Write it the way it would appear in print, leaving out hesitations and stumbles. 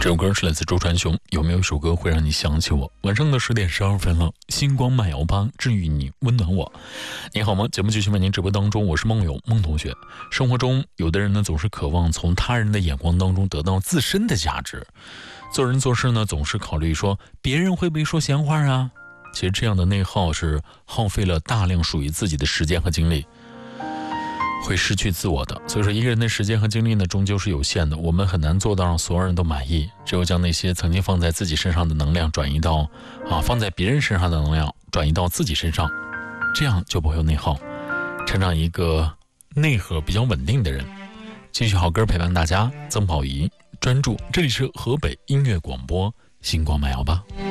这首歌是来自周传雄。有没有一首歌会让你想起我？晚上的10:12了，星光漫游吧，治愈你，温暖我。你好吗？节目继续为您直播当中，我是梦友梦同学。生活中有的人呢，总是渴望从他人的眼光当中得到自身的价值，做人做事呢，总是考虑说别人会不会说闲话啊。其实这样的内耗是耗费了大量属于自己的时间和精力，会失去自我的。所以说一个人的时间和精力呢，终究是有限的，我们很难做到让所有人都满意，只有将那些曾经放在自己身上的能量转移到放在别人身上的能量转移到自己身上，这样就不会有内耗，成长一个内核比较稳定的人。继续好歌陪伴大家，曾宝仪专注，这里是河北音乐广播星光漫游吧。